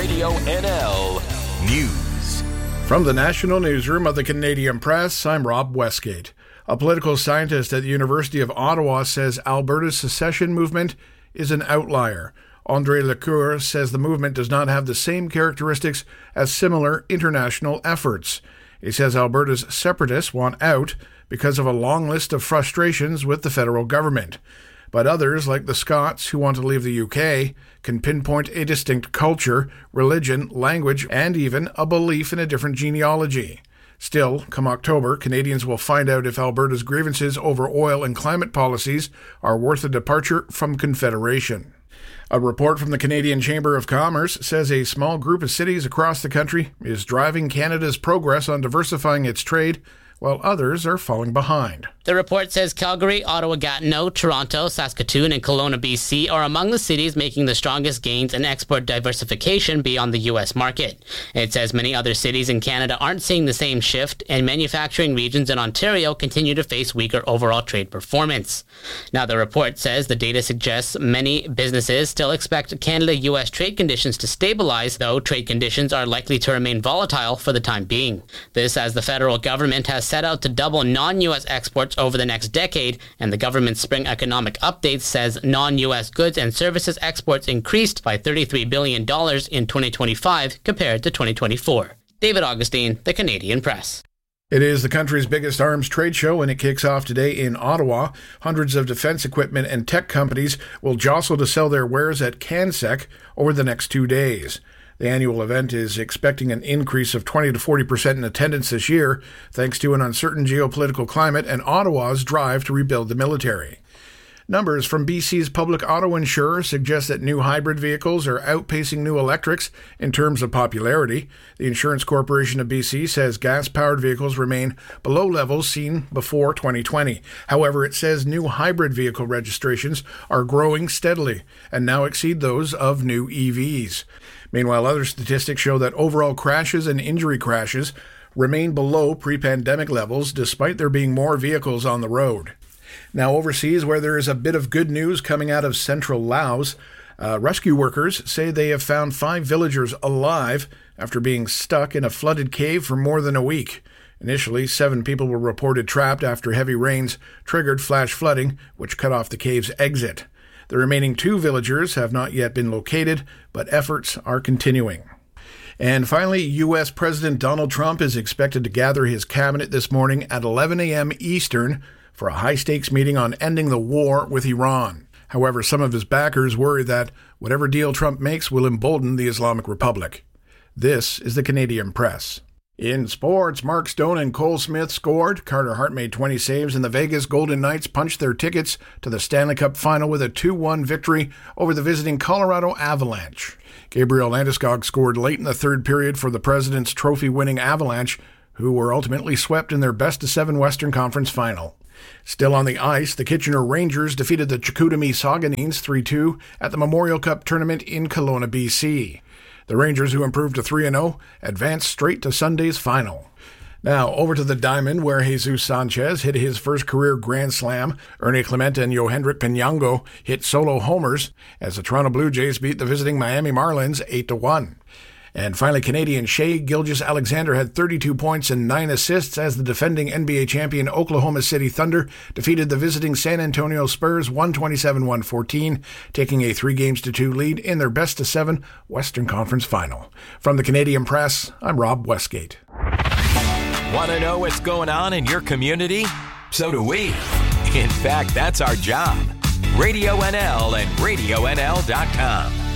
Radio NL News. From the National Newsroom of the Canadian Press, I'm Rob Westgate. A political scientist at the University of Ottawa says Alberta's secession movement is an outlier. André Lecour says the movement does not have the same characteristics as similar international efforts. He says Alberta's separatists want out because of a long list of frustrations with the federal government. But others, like the Scots, who want to leave the UK, can pinpoint a distinct culture, religion, language, and even a belief in a different genealogy. Still, come October, Canadians will find out if Alberta's grievances over oil and climate policies are worth a departure from Confederation. A report from the Canadian Chamber of Commerce says a small group of cities across the country is driving Canada's progress on diversifying its trade, while others are falling behind. The report says Calgary, Ottawa-Gatineau, Toronto, Saskatoon, and Kelowna, BC are among the cities making the strongest gains in export diversification beyond the U.S. market. It says many other cities in Canada aren't seeing the same shift, and manufacturing regions in Ontario continue to face weaker overall trade performance. Now, the report says the data suggests many businesses still expect Canada-U.S. trade conditions to stabilize, though trade conditions are likely to remain volatile for the time being. This as the federal government has set out to double non-U.S. exports over the next decade, and the government's spring economic update says non-U.S. goods and services exports increased by $33 billion in 2025 compared to 2024. David Augustine, The Canadian Press. It is the country's biggest arms trade show, and it kicks off today in Ottawa. Hundreds of defense equipment and tech companies will jostle to sell their wares at CanSec over the next 2 days. The annual event is expecting an increase of 20 to 40% in attendance this year, thanks to an uncertain geopolitical climate and Ottawa's drive to rebuild the military. Numbers from BC's public auto insurer suggest that new hybrid vehicles are outpacing new electrics in terms of popularity. The Insurance Corporation of BC says gas-powered vehicles remain below levels seen before 2020. However, it says new hybrid vehicle registrations are growing steadily and now exceed those of new EVs. Meanwhile, other statistics show that overall crashes and injury crashes remain below pre-pandemic levels despite there being more vehicles on the road. Now, overseas, where there is a bit of good news coming out of central Laos, rescue workers say they have found 5 villagers alive after being stuck in a flooded cave for more than a week. Initially, 7 people were reported trapped after heavy rains triggered flash flooding, which cut off the cave's exit. The remaining 2 villagers have not yet been located, but efforts are continuing. And finally, U.S. President Donald Trump is expected to gather his cabinet this morning at 11 a.m. Eastern for a high-stakes meeting on ending the war with Iran. However, some of his backers worry that whatever deal Trump makes will embolden the Islamic Republic. This is the Canadian Press. In sports, Mark Stone and Cole Smith scored. Carter Hart made 20 saves, and the Vegas Golden Knights punched their tickets to the Stanley Cup Final with a 2-1 victory over the visiting Colorado Avalanche. Gabriel Landeskog scored late in the third period for the President's Trophy-winning Avalanche, who were ultimately swept in their best-of-7 Western Conference Final. Still on the ice, the Kitchener Rangers defeated the Chicoutimi Saguenayens 3-2 at the Memorial Cup tournament in Kelowna, BC. The Rangers, who improved to 3-0, advanced straight to Sunday's final. Now, over to the Diamond, where Jesus Sanchez hit his first career Grand Slam. Ernie Clemente and Yohendrick Pinango hit solo homers as the Toronto Blue Jays beat the visiting Miami Marlins 8-1. And finally, Canadian Shai Gilgeous-Alexander had 32 points and 9 assists as the defending NBA champion Oklahoma City Thunder defeated the visiting San Antonio Spurs 127-114, taking a 3-2 lead in their best-of-7 Western Conference Final. From the Canadian Press, I'm Rob Westgate. Want to know what's going on in your community? So do we. In fact, that's our job. Radio NL and RadioNL.com.